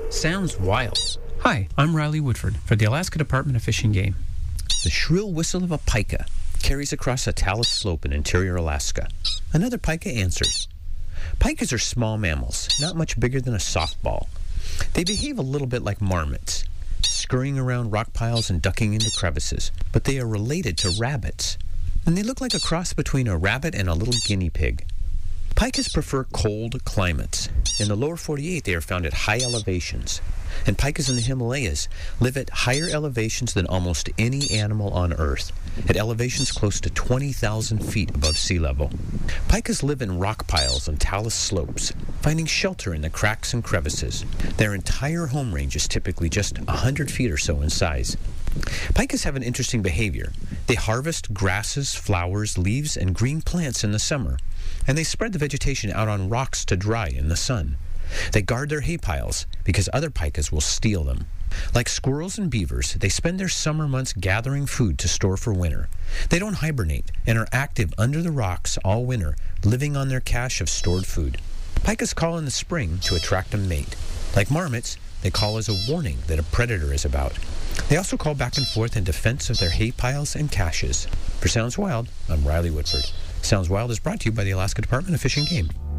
Sounds wild. Hi, I'm Riley Woodford for the Alaska Department of Fish and Game. The shrill whistle of a pika carries across a talus slope in interior Alaska. Another pika answers. Pikas are small mammals, not much bigger than a softball. They behave a little bit like marmots, scurrying around rock piles and ducking into crevices, but they are related to rabbits. And they look like a cross between a rabbit and a little guinea pig. Pikas prefer cold climates. In the lower 48, they are found at high elevations. And pikas in the Himalayas live at higher elevations than almost any animal on Earth, at elevations close to 20,000 feet above sea level. Pikas live in rock piles and talus slopes, finding shelter in the cracks and crevices. Their entire home range is typically just 100 feet or so in size. Pikas have an interesting behavior. They harvest grasses, flowers, leaves, and green plants in the summer, and they spread the vegetation out on rocks to dry in the sun. They guard their hay piles because other pikas will steal them. Like squirrels and beavers, they spend their summer months gathering food to store for winter. They don't hibernate and are active under the rocks all winter, living on their cache of stored food. Pikas call in the spring to attract a mate. Like marmots, they call as a warning that a predator is about. They also call back and forth in defense of their hay piles and caches. For Sounds Wild, I'm Riley Woodford. Sounds Wild is brought to you by the Alaska Department of Fish and Game.